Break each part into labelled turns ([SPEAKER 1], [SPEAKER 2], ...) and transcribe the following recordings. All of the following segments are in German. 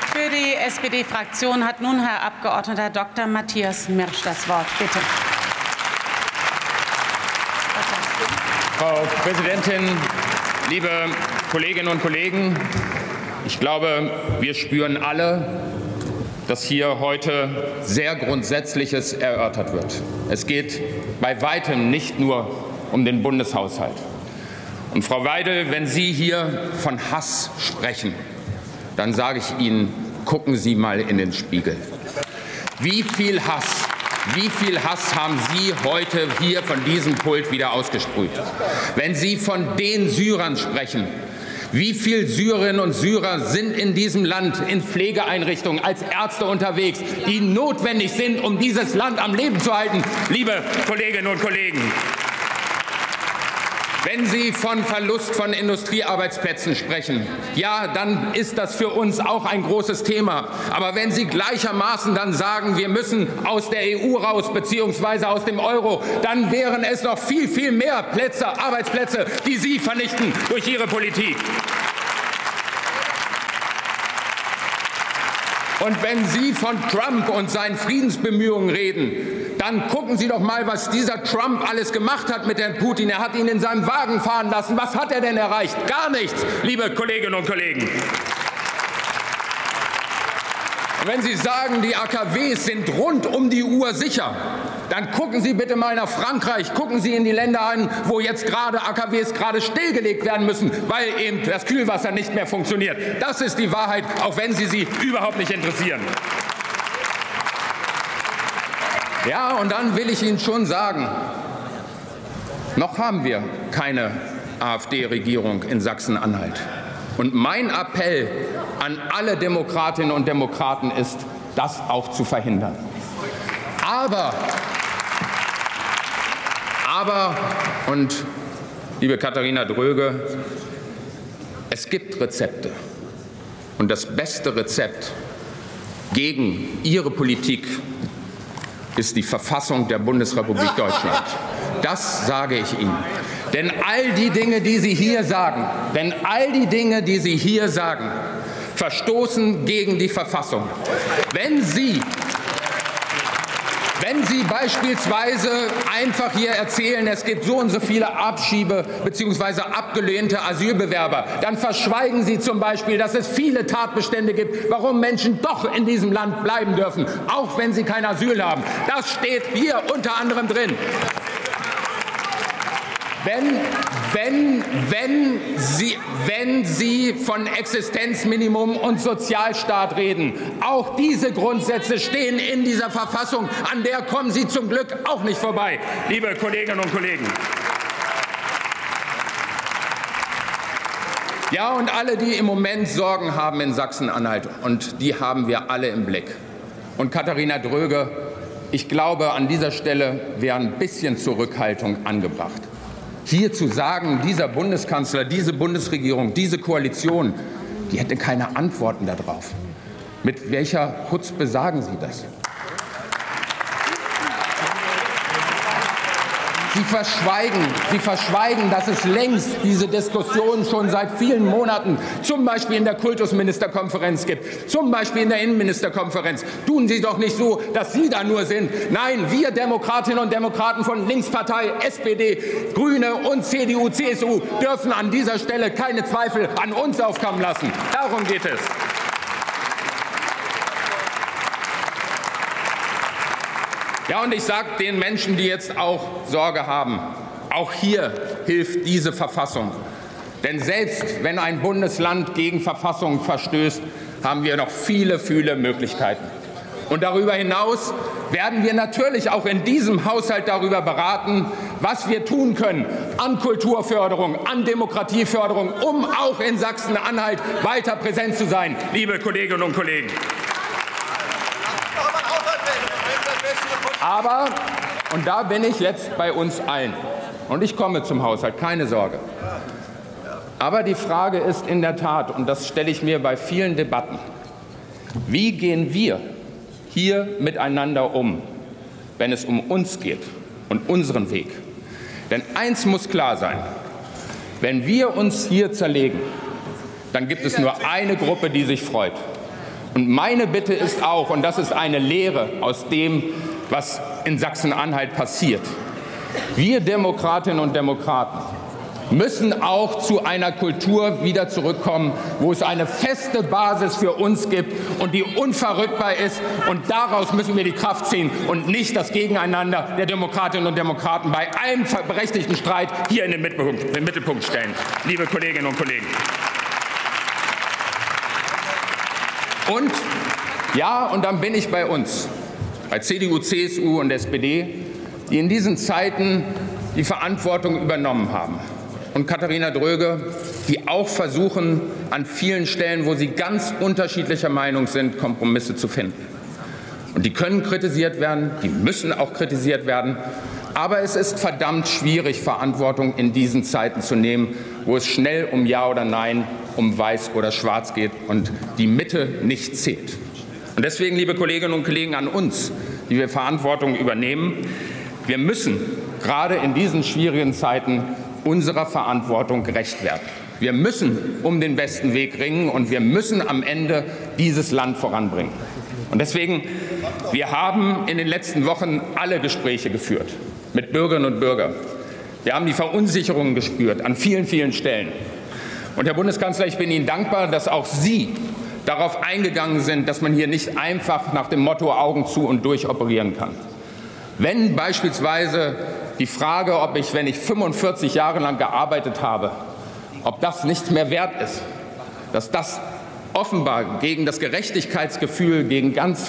[SPEAKER 1] Für die SPD-Fraktion hat nun Herr Abgeordneter Dr. Matthias Mirsch das Wort. Bitte.
[SPEAKER 2] Frau Präsidentin, liebe Kolleginnen und Kollegen! Ich glaube, wir spüren alle, dass hier heute sehr Grundsätzliches erörtert wird. Es geht bei weitem nicht nur um den Bundeshaushalt. Und Frau Weidel, wenn Sie hier von Hass sprechen, dann sage ich Ihnen, gucken Sie mal in den Spiegel. Wie viel Hass haben Sie heute hier von diesem Pult wieder ausgesprüht? Wenn Sie von den Syrern sprechen, wie viele Syrerinnen und Syrer sind in diesem Land in Pflegeeinrichtungen als Ärzte unterwegs, die notwendig sind, um dieses Land am Leben zu halten, liebe Kolleginnen und Kollegen? Wenn Sie von Verlust von Industriearbeitsplätzen sprechen, ja, dann ist das für uns auch ein großes Thema. Aber wenn Sie gleichermaßen dann sagen, wir müssen aus der EU raus bzw. aus dem Euro, dann wären es noch viel, viel mehr Arbeitsplätze, die Sie vernichten durch Ihre Politik. Und wenn Sie von Trump und seinen Friedensbemühungen reden, dann gucken Sie doch mal, was dieser Trump alles gemacht hat mit Herrn Putin. Er hat ihn in seinem Wagen fahren lassen. Was hat er denn erreicht? Gar nichts, liebe Kolleginnen und Kollegen. Und wenn Sie sagen, die AKWs sind rund um die Uhr sicher, dann gucken Sie bitte mal nach Frankreich, gucken Sie in die Länder an, wo jetzt gerade AKWs stillgelegt werden müssen, weil eben das Kühlwasser nicht mehr funktioniert. Das ist die Wahrheit, auch wenn sie überhaupt nicht interessieren. Ja, und dann will ich Ihnen schon sagen, noch haben wir keine AfD-Regierung in Sachsen-Anhalt. Und mein Appell an alle Demokratinnen und Demokraten ist, das auch zu verhindern. Aber, und liebe Katharina Dröge, es gibt Rezepte. Und das beste Rezept gegen Ihre Politik ist die Verfassung der Bundesrepublik Deutschland. Das sage ich Ihnen. Denn all die Dinge, die Sie hier sagen, verstoßen gegen die Verfassung. Wenn Sie beispielsweise einfach hier erzählen, es gibt so und so viele Abschiebe bzw. abgelehnte Asylbewerber, dann verschweigen Sie zum Beispiel, dass es viele Tatbestände gibt, warum Menschen doch in diesem Land bleiben dürfen, auch wenn sie kein Asyl haben. Das steht hier unter anderem drin. Wenn Sie von Existenzminimum und Sozialstaat reden, auch diese Grundsätze stehen in dieser Verfassung. An der kommen Sie zum Glück auch nicht vorbei, liebe Kolleginnen und Kollegen. Ja, und alle, die im Moment Sorgen haben in Sachsen-Anhalt, und die haben wir alle im Blick. Und Katharina Dröge, ich glaube, an dieser Stelle wäre ein bisschen Zurückhaltung angebracht. Hier zu sagen, dieser Bundeskanzler, diese Bundesregierung, diese Koalition, die hätte keine Antworten darauf. Mit welcher Chutzpe sagen Sie das? Sie verschweigen, dass es längst diese Diskussion schon seit vielen Monaten, zum Beispiel in der Kultusministerkonferenz gibt, zum Beispiel in der Innenministerkonferenz. Tun Sie doch nicht so, dass Sie da nur sind. Nein, wir Demokratinnen und Demokraten von Linkspartei, SPD, Grüne und CDU, CSU dürfen an dieser Stelle keine Zweifel an uns aufkommen lassen. Darum geht es. Ja, und ich sage den Menschen, die jetzt auch Sorge haben, auch hier hilft diese Verfassung. Denn selbst wenn ein Bundesland gegen Verfassungen verstößt, haben wir noch viele, viele Möglichkeiten. Und darüber hinaus werden wir natürlich auch in diesem Haushalt darüber beraten, was wir tun können an Kulturförderung, an Demokratieförderung, um auch in Sachsen-Anhalt weiter präsent zu sein, liebe Kolleginnen und Kollegen. Aber, und da bin ich jetzt bei uns allen, und ich komme zum Haushalt, keine Sorge. Aber die Frage ist in der Tat, und das stelle ich mir bei vielen Debatten, wie gehen wir hier miteinander um, wenn es um uns geht und unseren Weg? Denn eins muss klar sein, wenn wir uns hier zerlegen, dann gibt es nur eine Gruppe, die sich freut. Und meine Bitte ist auch, und das ist eine Lehre aus dem, was in Sachsen-Anhalt passiert, wir Demokratinnen und Demokraten müssen auch zu einer Kultur wieder zurückkommen, wo es eine feste Basis für uns gibt und die unverrückbar ist. Und daraus müssen wir die Kraft ziehen und nicht das Gegeneinander der Demokratinnen und Demokraten bei einem berechtigten Streit hier in den Mittelpunkt stellen, liebe Kolleginnen und Kollegen. Und ja, und dann bin ich bei uns, bei CDU, CSU und SPD, die in diesen Zeiten die Verantwortung übernommen haben. Und Katharina Dröge, die auch versuchen, an vielen Stellen, wo sie ganz unterschiedlicher Meinung sind, Kompromisse zu finden. Und die können kritisiert werden, die müssen auch kritisiert werden. Aber es ist verdammt schwierig, Verantwortung in diesen Zeiten zu nehmen, wo es schnell um Ja oder Nein, um Weiß oder Schwarz geht und die Mitte nicht zählt. Und deswegen, liebe Kolleginnen und Kollegen, an uns, die wir Verantwortung übernehmen, wir müssen gerade in diesen schwierigen Zeiten unserer Verantwortung gerecht werden. Wir müssen um den besten Weg ringen und wir müssen am Ende dieses Land voranbringen. Und deswegen, wir haben in den letzten Wochen alle Gespräche geführt mit Bürgerinnen und Bürgern. Wir haben die Verunsicherung gespürt an vielen, vielen Stellen. Und Herr Bundeskanzler, ich bin Ihnen dankbar, dass auch Sie darauf eingegangen sind, dass man hier nicht einfach nach dem Motto Augen zu und durch operieren kann. Wenn beispielsweise die Frage, ob ich, wenn ich 45 Jahre lang gearbeitet habe, ob das nichts mehr wert ist, dass das offenbar gegen das Gerechtigkeitsgefühl für ganz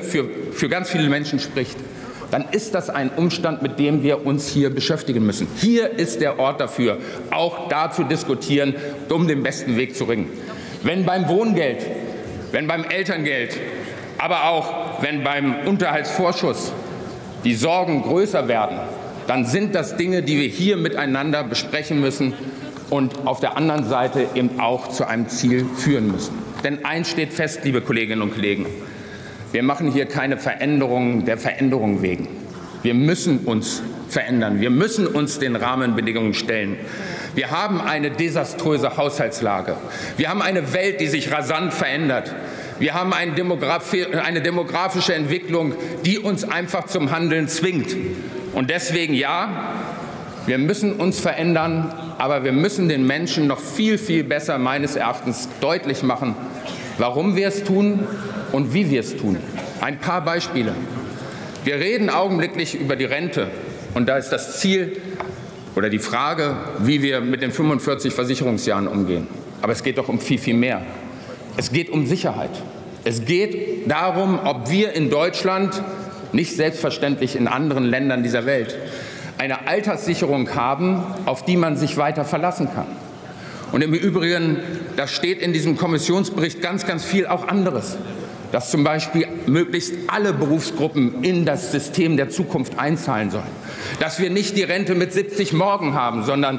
[SPEAKER 2] viele Menschen spricht, dann ist das ein Umstand, mit dem wir uns hier beschäftigen müssen. Hier ist der Ort dafür, auch da zu diskutieren, um den besten Weg zu ringen. Wenn beim Wohngeld, wenn beim Elterngeld, aber auch wenn beim Unterhaltsvorschuss die Sorgen größer werden, dann sind das Dinge, die wir hier miteinander besprechen müssen und auf der anderen Seite eben auch zu einem Ziel führen müssen. Denn eins steht fest, liebe Kolleginnen und Kollegen, wir machen hier keine Veränderungen der Veränderung wegen. Wir müssen uns verändern. Wir müssen uns den Rahmenbedingungen stellen. Wir haben eine desaströse Haushaltslage. Wir haben eine Welt, die sich rasant verändert. Wir haben eine demografische Entwicklung, die uns einfach zum Handeln zwingt. Und deswegen ja, wir müssen uns verändern, aber wir müssen den Menschen noch viel, viel besser meines Erachtens deutlich machen, warum wir es tun und wie wir es tun. Ein paar Beispiele. Wir reden augenblicklich über die Rente. Und da ist das Ziel oder die Frage, wie wir mit den 45 Versicherungsjahren umgehen. Aber es geht doch um viel, viel mehr. Es geht um Sicherheit. Es geht darum, ob wir in Deutschland, nicht selbstverständlich in anderen Ländern dieser Welt, eine Alterssicherung haben, auf die man sich weiter verlassen kann. Und im Übrigen, da steht in diesem Kommissionsbericht ganz, ganz viel auch anderes. Dass zum Beispiel möglichst alle Berufsgruppen in das System der Zukunft einzahlen sollen. Dass wir nicht die Rente mit 70 morgen haben, sondern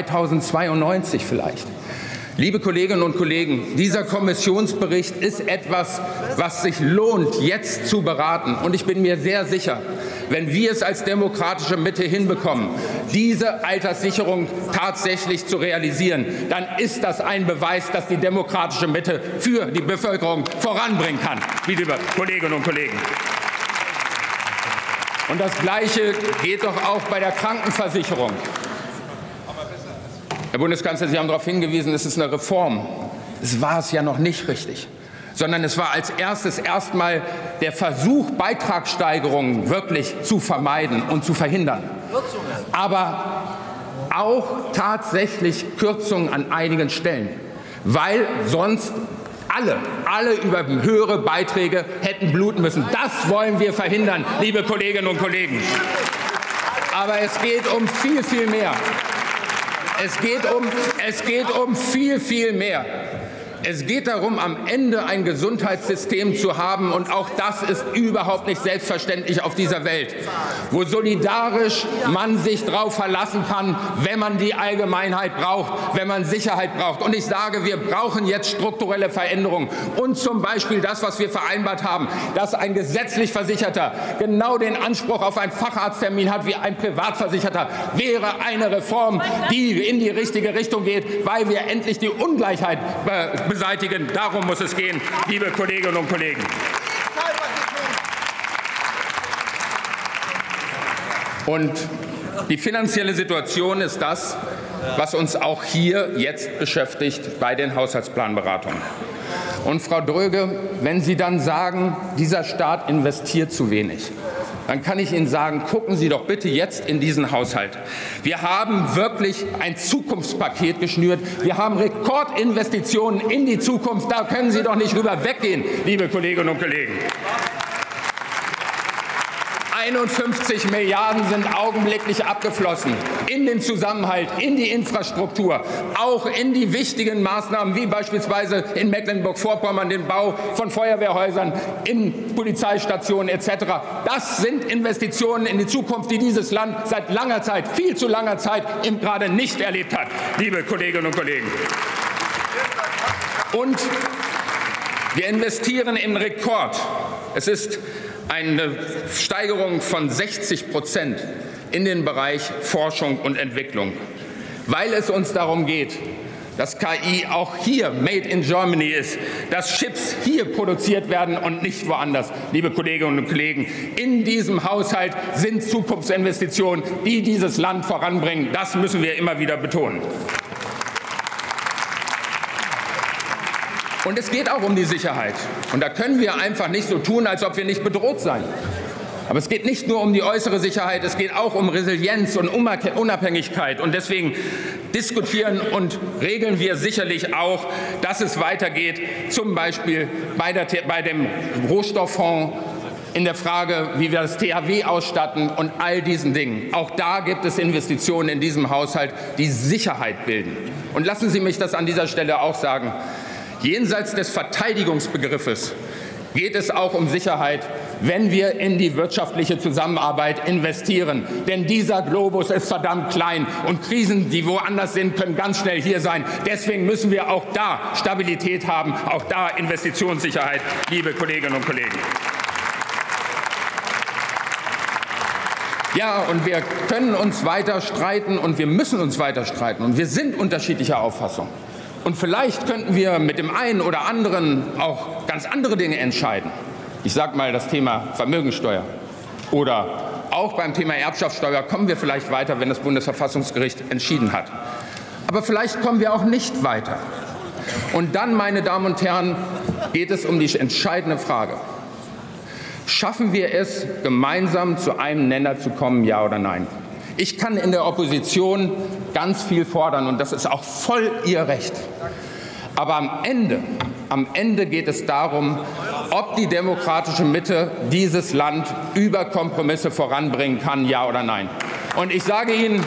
[SPEAKER 2] 2092 vielleicht. Liebe Kolleginnen und Kollegen, dieser Kommissionsbericht ist etwas, was sich lohnt, jetzt zu beraten. Und ich bin mir sehr sicher, wenn wir es als demokratische Mitte hinbekommen, diese Alterssicherung tatsächlich zu realisieren, dann ist das ein Beweis, dass die demokratische Mitte für die Bevölkerung voranbringen kann, liebe Kolleginnen und Kollegen. Und das Gleiche geht doch auch bei der Krankenversicherung. Herr Bundeskanzler, Sie haben darauf hingewiesen, es ist eine Reform. Es war es ja noch nicht richtig, sondern es war als erstes erstmal der Versuch, Beitragssteigerungen wirklich zu vermeiden und zu verhindern. Aber auch tatsächlich Kürzungen an einigen Stellen, weil sonst alle über höhere Beiträge hätten bluten müssen. Das wollen wir verhindern, liebe Kolleginnen und Kollegen. Aber es geht um viel, viel mehr. Es geht um viel, viel mehr. Es geht darum, am Ende ein Gesundheitssystem zu haben, und auch das ist überhaupt nicht selbstverständlich auf dieser Welt, wo solidarisch man sich darauf verlassen kann, wenn man die Allgemeinheit braucht, wenn man Sicherheit braucht. Und ich sage, wir brauchen jetzt strukturelle Veränderungen und zum Beispiel das, was wir vereinbart haben, dass ein gesetzlich Versicherter genau den Anspruch auf einen Facharzttermin hat wie ein Privatversicherter, wäre eine Reform, die in die richtige Richtung geht, weil wir endlich die Ungleichheit beseitigen. Darum muss es gehen, liebe Kolleginnen und Kollegen. Und die finanzielle Situation ist das, was uns auch hier jetzt beschäftigt bei den Haushaltsplanberatungen. Und Frau Dröge, wenn Sie dann sagen, dieser Staat investiert zu wenig, dann kann ich Ihnen sagen, gucken Sie doch bitte jetzt in diesen Haushalt. Wir haben wirklich ein Zukunftspaket geschnürt. Wir haben Rekordinvestitionen in die Zukunft. Da können Sie doch nicht rüber weggehen, liebe Kolleginnen und Kollegen. 51 Milliarden sind augenblicklich abgeflossen in den Zusammenhalt, in die Infrastruktur, auch in die wichtigen Maßnahmen wie beispielsweise in Mecklenburg-Vorpommern den Bau von Feuerwehrhäusern, in Polizeistationen etc. Das sind Investitionen in die Zukunft, die dieses Land seit langer Zeit, viel zu langer Zeit, gerade nicht erlebt hat, liebe Kolleginnen und Kollegen. Und wir investieren im Rekord. Es ist eine Steigerung von 60% in den Bereich Forschung und Entwicklung, weil es uns darum geht, dass KI auch hier made in Germany ist, dass Chips hier produziert werden und nicht woanders. Liebe Kolleginnen und Kollegen, in diesem Haushalt sind Zukunftsinvestitionen, die dieses Land voranbringen. Das müssen wir immer wieder betonen. Und es geht auch um die Sicherheit. Und da können wir einfach nicht so tun, als ob wir nicht bedroht seien. Aber es geht nicht nur um die äußere Sicherheit, es geht auch um Resilienz und Unabhängigkeit. Und deswegen diskutieren und regeln wir sicherlich auch, dass es weitergeht, zum Beispiel bei dem Rohstofffonds, in der Frage, wie wir das THW ausstatten und all diesen Dingen. Auch da gibt es Investitionen in diesem Haushalt, die Sicherheit bilden. Und lassen Sie mich das an dieser Stelle auch sagen. Jenseits des Verteidigungsbegriffes geht es auch um Sicherheit, wenn wir in die wirtschaftliche Zusammenarbeit investieren. Denn dieser Globus ist verdammt klein und Krisen, die woanders sind, können ganz schnell hier sein. Deswegen müssen wir auch da Stabilität haben, auch da Investitionssicherheit, liebe Kolleginnen und Kollegen. Ja, und wir können uns weiter streiten und wir müssen uns weiter streiten. Und wir sind unterschiedlicher Auffassung. Und vielleicht könnten wir mit dem einen oder anderen auch ganz andere Dinge entscheiden. Ich sage mal das Thema Vermögensteuer. Oder auch beim Thema Erbschaftssteuer kommen wir vielleicht weiter, wenn das Bundesverfassungsgericht entschieden hat. Aber vielleicht kommen wir auch nicht weiter. Und dann, meine Damen und Herren, geht es um die entscheidende Frage. Schaffen wir es, gemeinsam zu einem Nenner zu kommen, ja oder nein? Ich kann in der Opposition ganz viel fordern, und das ist auch voll Ihr Recht. Aber am Ende geht es darum, ob die demokratische Mitte dieses Land über Kompromisse voranbringen kann, ja oder nein. Und ich sage Ihnen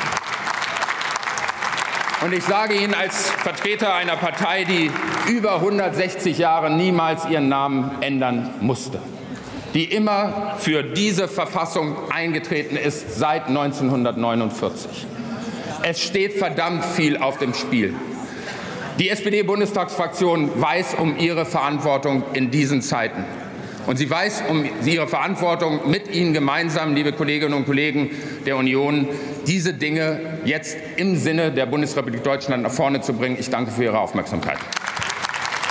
[SPEAKER 2] als Vertreter einer Partei, die über 160 Jahre niemals ihren Namen ändern musste, die immer für diese Verfassung eingetreten ist seit 1949. Es steht verdammt viel auf dem Spiel. Die SPD-Bundestagsfraktion weiß um ihre Verantwortung in diesen Zeiten. Und sie weiß um ihre Verantwortung mit Ihnen gemeinsam, liebe Kolleginnen und Kollegen der Union, diese Dinge jetzt im Sinne der Bundesrepublik Deutschland nach vorne zu bringen. Ich danke für Ihre Aufmerksamkeit.